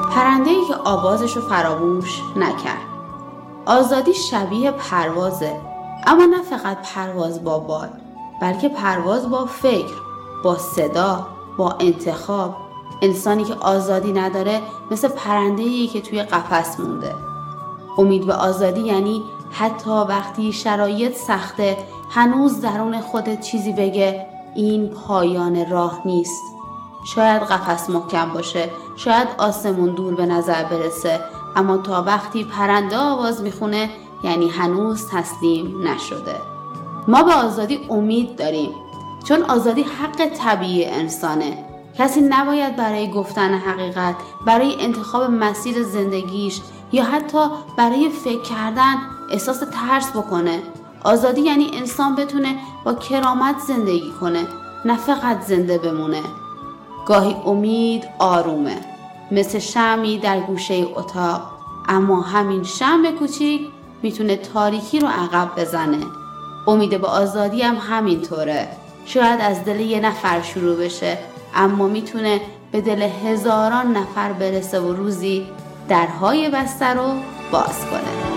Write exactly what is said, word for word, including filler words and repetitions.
پرنده‌ای که آوازشو فراموش نکرد. آزادی شبیه پروازه، اما نه فقط پرواز با بال، بلکه پرواز با فکر، با صدا، با انتخاب. انسانی که آزادی نداره مثل پرنده‌ای که توی قفس مونده. امید به آزادی یعنی حتی وقتی شرایط سخته هنوز درون خودت چیزی بگه این پایان راه نیست. شاید قفس محکم باشه، شاید آسمون دور به نظر برسه، اما تا وقتی پرنده آواز میخونه یعنی هنوز تسلیم نشده. ما به آزادی امید داریم، چون آزادی حق طبیعی انسانه. کسی نباید برای گفتن حقیقت، برای انتخاب مسیر زندگیش یا حتی برای فکر کردن احساس ترس بکنه. آزادی یعنی انسان بتونه با کرامت زندگی کنه، نه فقط زنده بمونه. گاهی امید آرومه، مثل شمعی در گوشه اتاق، اما همین شمع کوچیک میتونه تاریکی رو عقب بزنه. امید به آزادی هم همینطوره. شاید از دل یه نفر شروع بشه، اما میتونه به دل هزاران نفر برسه و روزی درهای بسته رو باز کنه.